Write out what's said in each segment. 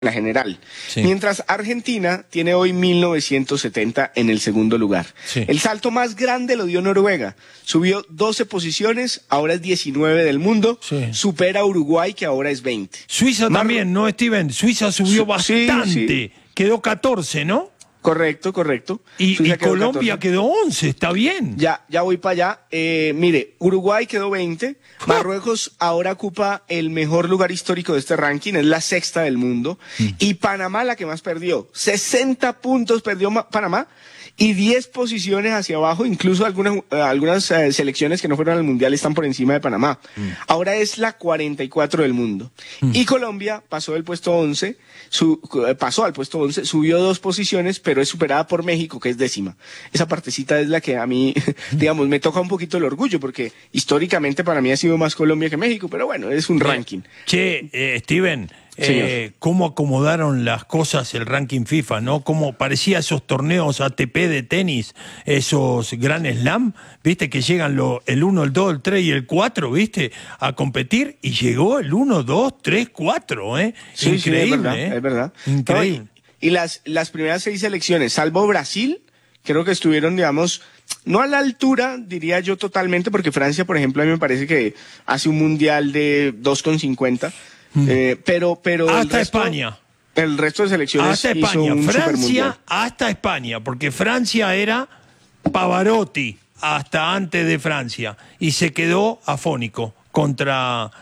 la general. Sí. Mientras Argentina tiene hoy 1970 en el segundo lugar. Sí. El salto más grande lo dio Noruega. Subió 12 posiciones, ahora es 19 del mundo. Sí. Supera a Uruguay, que ahora es 20. Suiza también, ¿no, Steven? Suiza subió Sí, bastante. sí. Quedó 14, ¿no? Correcto, correcto. Y Suiza quedó Colombia 14. quedó 11, está bien. Ya voy para allá. Mire, Uruguay quedó 20. Marruecos ahora ocupa el mejor lugar histórico de este ranking, es la sexta del mundo. Y Panamá la que más perdió. 60 puntos perdió Panamá y 10 posiciones hacia abajo. Incluso algunas selecciones que no fueron al Mundial están por encima de Panamá. Ahora es la 44 del mundo. Y Colombia pasó del puesto 11, pasó al puesto 11, subió 2 posiciones, pero es superada por México, que es décima. Esa partecita es la que a mí, digamos, me toca un poquito el orgullo, porque históricamente para mí ha sido más Colombia que México, pero bueno, es un ranking. Che, Steven, Señor. ¿cómo acomodaron las cosas el ranking FIFA, no? ¿Cómo parecía esos torneos ATP de tenis, esos Grand Slam? ¿Viste que llegan el 1, el 2, el 3 y el 4, viste? A competir y llegó el 1, 2, 3, 4, ¿eh? Sí, Increíble, sí, ¿eh? es verdad. Increíble. No, y las primeras 6 selecciones, salvo Brasil, creo que estuvieron, digamos, no a la altura, diría yo totalmente, porque Francia, por ejemplo, a mí me parece que hace un mundial de 2,50. Pero Hasta España. El resto de selecciones Hasta hizo España. un Francia supermundial. hasta España, porque Francia era Pavarotti hasta antes de Francia y se quedó afónico contra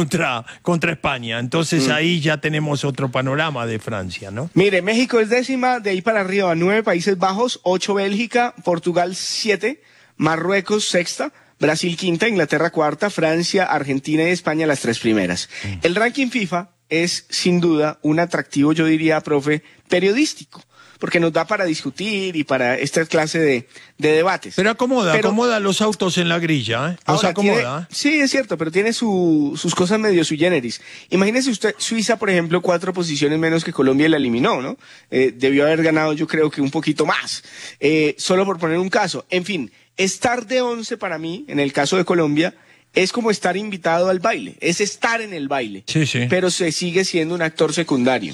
España. Entonces ahí ya tenemos otro panorama de Francia, ¿no? Mire, México es décima, de ahí para arriba 9 Países Bajos, 8 Bélgica, Portugal 7, Marruecos sexta, Brasil quinta, Inglaterra cuarta, Francia, Argentina y España las 3 primeras. El ranking FIFA es sin duda un atractivo, yo diría, profe, periodístico, porque nos da para discutir y para esta clase de debates. Pero acomoda los autos en la grilla, ¿eh? Los Ahora, acomoda. sí, es cierto, pero tiene sus cosas medio sui generis. Imagínese usted, Suiza, por ejemplo, 4 posiciones menos que Colombia y la eliminó, ¿no? Debió haber ganado, yo creo que un poquito más. Solo por poner un caso. En fin, estar de 11 para mí, en el caso de Colombia, es como estar invitado al baile, es estar en el baile. Sí, sí. Pero se sigue siendo un actor secundario,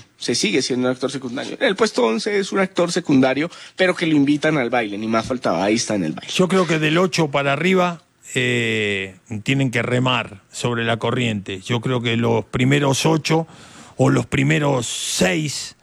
El puesto 11 es un actor secundario, pero que lo invitan al baile, ni más faltaba, ahí está en el baile. Yo creo que del 8 para arriba tienen que remar sobre la corriente. Yo creo que los primeros 8 o los primeros 6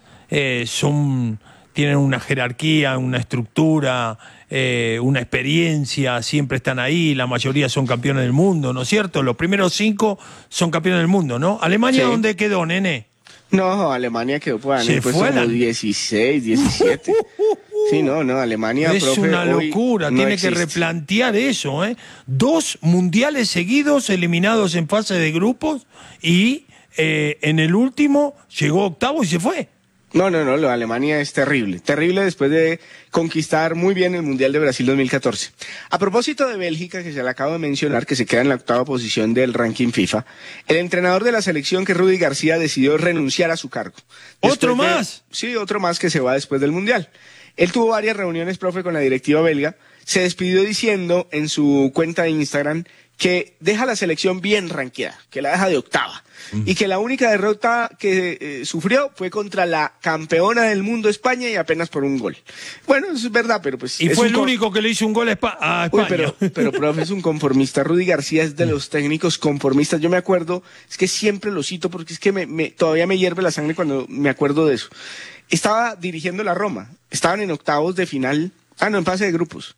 tienen una jerarquía, una estructura, una experiencia, siempre están ahí, la mayoría son campeones del mundo, ¿no es cierto? Los primeros 5 son campeones del mundo, ¿no? ¿Alemania Sí. dónde quedó, nene? No, Alemania quedó por ahí, Se pues fue como 16, 17. Sí, no, Alemania, Es profe, una hoy locura, no tiene existe. que replantear eso, ¿eh? 2 mundiales seguidos eliminados en fase de grupos y en el último llegó octavo y se fue. No, lo de Alemania es terrible después de conquistar muy bien el Mundial de Brasil 2014. A propósito de Bélgica, que se le acabo de mencionar, que se queda en la 8ª posición del ranking FIFA, el entrenador de la selección, que es Rudy García, decidió renunciar a su cargo. ¿Otro más? Sí, otro más que se va después del Mundial. Él tuvo varias reuniones, profe, con la directiva belga, se despidió diciendo en su cuenta de Instagram que deja la selección bien ranqueada, que la deja de 8ª, y que la única derrota que sufrió fue contra la campeona del mundo España y apenas por un gol. Bueno, eso es verdad, pero pues... Y fue el único que le hizo un gol a España. Uy, pero profe, es un conformista. Rudy García es de los técnicos conformistas. Yo me acuerdo, es que siempre lo cito porque es que todavía me hierve la sangre cuando me acuerdo de eso. Estaba dirigiendo la Roma, estaban en octavos de final, en fase de grupos,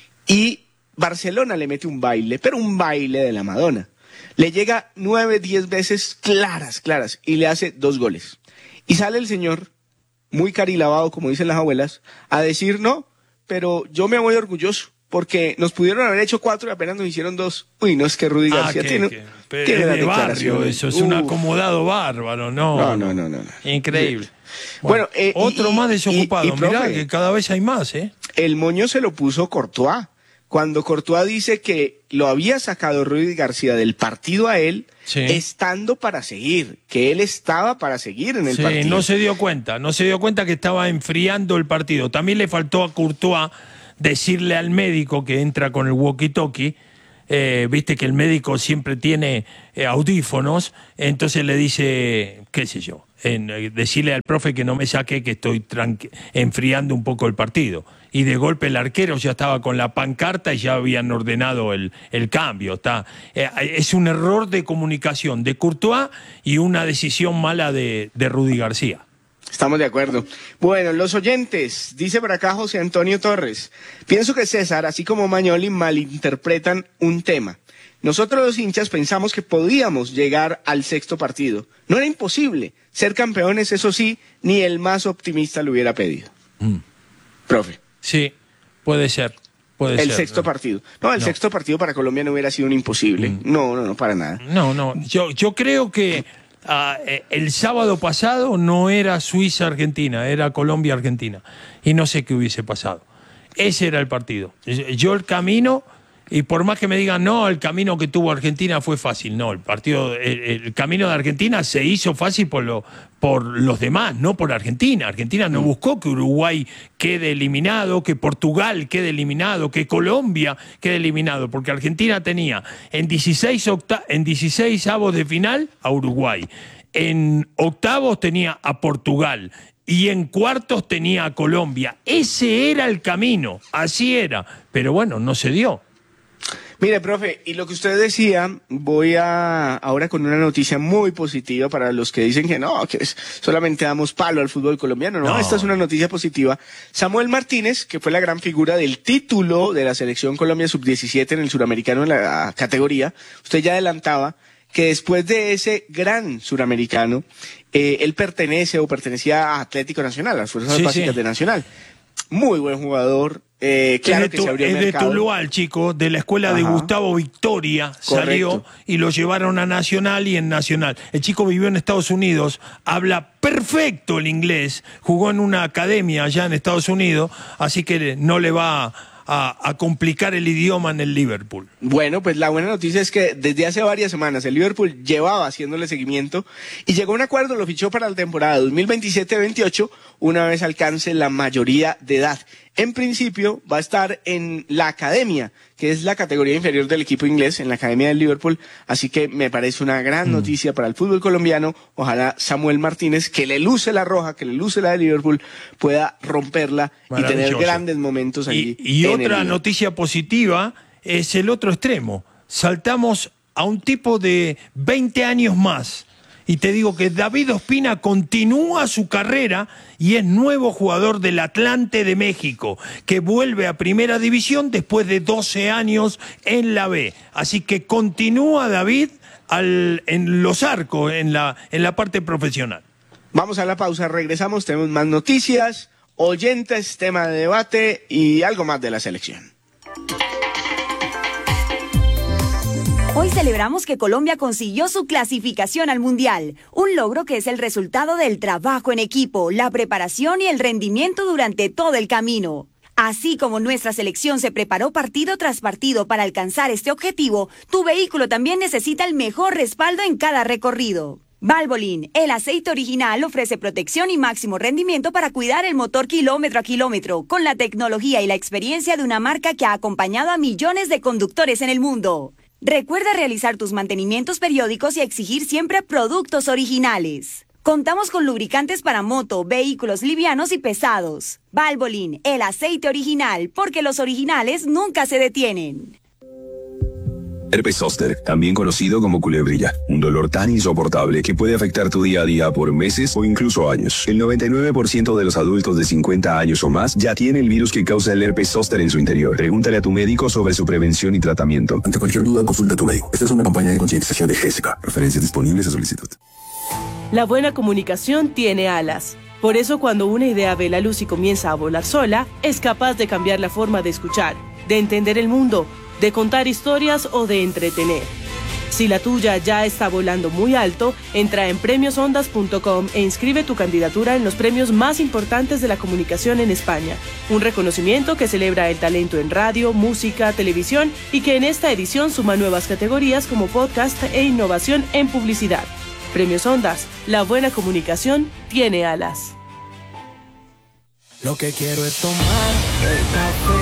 y Barcelona le mete un baile, pero un baile de la Madonna. Le llega 9, 10 veces claras, y le hace 2 goles. Y sale el señor, muy carilavado, como dicen las abuelas, a decir, no, pero yo me voy orgulloso, porque nos pudieron haber hecho 4 y apenas nos hicieron 2. Uy, no, es que Rudy García tiene es las de barrio, declaraciones. eso es un acomodado bárbaro, no. Increíble. Bueno, otro más desocupado, mirá profe, que cada vez hay más, ¿eh? El moño se lo puso Courtois. Cuando Courtois dice que lo había sacado Rudy García del partido a él, Sí. estando para seguir, que él estaba para seguir en el partido. No se dio cuenta que estaba enfriando el partido. También le faltó a Courtois decirle al médico que entra con el walkie-talkie, viste que el médico siempre tiene audífonos, entonces le dice, qué sé yo, decirle al profe que no me saque, que estoy enfriando un poco el partido. Y de golpe el arquero ya estaba con la pancarta y ya habían ordenado el cambio. Es un error de comunicación de Courtois y una decisión mala de Rudy García. Estamos de acuerdo. Bueno, los oyentes, dice por acá José Antonio Torres. Pienso que César, así como Magnoli, malinterpretan un tema. Nosotros los hinchas pensamos que podíamos llegar al sexto partido. No era imposible. Ser campeones, eso sí, ni el más optimista lo hubiera pedido. Profe. Sí, puede ser. El sexto partido. No, el sexto partido para Colombia no hubiera sido un imposible. No, para nada. No. Yo creo que el sábado pasado no era Suiza-Argentina, era Colombia-Argentina. Y no sé qué hubiese pasado. Ese era el partido. Yo el camino, y por más que me digan, no, el camino que tuvo Argentina fue fácil. No, el camino de Argentina se hizo fácil por los demás, no por Argentina. Argentina no buscó que Uruguay quede eliminado, que Portugal quede eliminado, que Colombia quede eliminado, porque Argentina tenía en 16 avos de final a Uruguay, en octavos tenía a Portugal y en cuartos tenía a Colombia. Ese era el camino, así era, pero bueno, no se dio. Mire, profe, y lo que usted decía, voy ahora con una noticia muy positiva para los que dicen que no, que solamente damos palo al fútbol colombiano. No, esta es una noticia positiva. Samuel Martínez, que fue la gran figura del título de la selección Colombia Sub-17 en el suramericano en la categoría, usted ya adelantaba que después de ese gran suramericano, él pertenecía a Atlético Nacional, a las fuerzas básicas de Nacional. Muy buen jugador. Claro que se abrió el mercado. Es de Tuluá, el chico, de la escuela de Gustavo Victoria. Correcto. Salió y lo llevaron a Nacional y en Nacional. El chico vivió en Estados Unidos, habla perfecto el inglés, jugó en una academia allá en Estados Unidos, así que no le va a complicar el idioma en el Liverpool. Bueno, pues la buena noticia es que desde hace varias semanas el Liverpool llevaba haciéndole seguimiento y llegó a un acuerdo, lo fichó para la temporada 2027-28 una vez alcance la mayoría de edad. En principio va a estar en la academia, que es la categoría inferior del equipo inglés, en la academia del Liverpool, así que me parece una gran noticia para el fútbol colombiano. Ojalá Samuel Martínez, que le luce la roja, que le luce la de Liverpool, pueda romperla y tener grandes momentos allí. Y otra noticia positiva es el otro extremo. Saltamos a un tipo de 20 años más. Y te digo que David Ospina continúa su carrera y es nuevo jugador del Atlante de México, que vuelve a Primera División después de 12 años en la B. Así que continúa David en los arcos, en la parte profesional. Vamos a la pausa, regresamos, tenemos más noticias, oyentes, tema de debate y algo más de la selección. Hoy celebramos que Colombia consiguió su clasificación al Mundial, un logro que es el resultado del trabajo en equipo, la preparación y el rendimiento durante todo el camino. Así como nuestra selección se preparó partido tras partido para alcanzar este objetivo, tu vehículo también necesita el mejor respaldo en cada recorrido. Valvoline, el aceite original, ofrece protección y máximo rendimiento para cuidar el motor kilómetro a kilómetro, con la tecnología y la experiencia de una marca que ha acompañado a millones de conductores en el mundo. Recuerda realizar tus mantenimientos periódicos y exigir siempre productos originales. Contamos con lubricantes para moto, vehículos livianos y pesados. Valvoline, el aceite original, porque los originales nunca se detienen. Herpes zóster, también conocido como culebrilla, un dolor tan insoportable que puede afectar tu día a día por meses o incluso años. El 99% de los adultos de 50 años o más ya tiene el virus que causa el herpes zóster en su interior. Pregúntale a tu médico sobre su prevención y tratamiento. Ante cualquier duda, consulta a tu médico. Esta es una campaña de concientización de GESICA. Referencias disponibles a solicitud. La buena comunicación tiene alas. Por eso, cuando una idea ve la luz y comienza a volar sola, es capaz de cambiar la forma de escuchar, de entender el mundo, de contar historias o de entretener. Si la tuya ya está volando muy alto, entra en premiosondas.com e inscribe tu candidatura en los premios más importantes de la comunicación en España. Un reconocimiento que celebra el talento en radio, música, televisión y que en esta edición suma nuevas categorías como podcast e innovación en publicidad. Premios Ondas, la buena comunicación tiene alas. Lo que quiero es tomar el café